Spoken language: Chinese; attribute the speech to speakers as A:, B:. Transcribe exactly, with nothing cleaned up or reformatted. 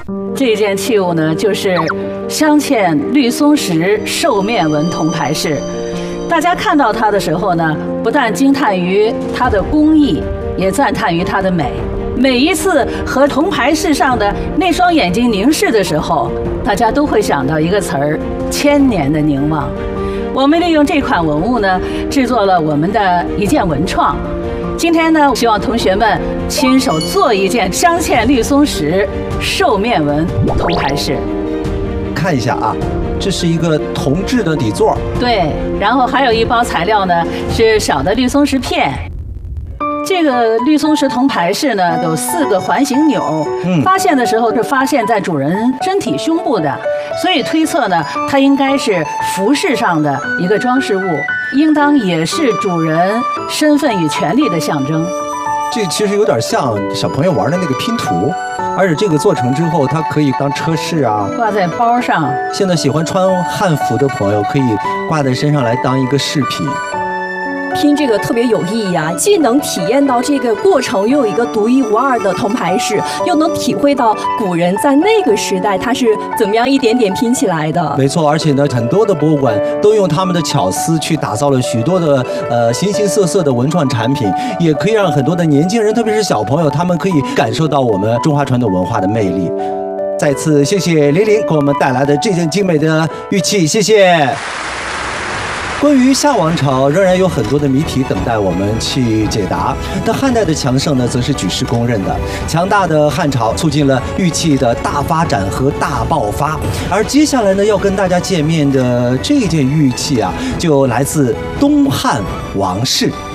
A: 这件器物呢，就是镶嵌绿松石兽面纹铜牌饰。大家看到它的时候呢，不但惊叹于它的工艺，也赞叹于它的美。每一次和铜牌饰上的那双眼睛凝视的时候，大家都会想到一个词儿：千年的凝望。我们利用这款文物呢，制作了我们的一件文创。今天呢，希望同学们亲手做一件镶嵌绿松石兽面纹铜牌饰。
B: 看一下啊，这是一个铜制的底座，
A: 对，然后还有一包材料呢，是小的绿松石片。这个绿松石铜牌饰呢，有四个环形钮，嗯，发现的时候是发现在主人身体胸部的，所以推测呢，它应该是服饰上的一个装饰物，应当也是主人身份与权力的象征。
B: 这其实有点像小朋友玩的那个拼图，而且这个做成之后，它可以当车饰啊，
A: 挂在包上。
B: 现在喜欢穿汉服的朋友可以挂在身上来当一个饰品。
C: 拼这个特别有意义啊，既能体验到这个过程，又有一个独一无二的铜牌饰，又能体会到古人在那个时代他是怎么样一点点拼起来的。
B: 没错，而且呢，很多的博物馆都用他们的巧思去打造了许多的呃形形色色的文创产品，也可以让很多的年轻人，特别是小朋友，他们可以感受到我们中华传统文化的魅力。再次谢谢玲玲给我们带来的这件精美的玉器，谢谢。关于夏王朝仍然有很多的谜题等待我们去解答，但汉代的强盛呢，则是举世公认的。强大的汉朝促进了玉器的大发展和大爆发。而接下来呢，要跟大家见面的这件玉器啊，就来自东汉王室。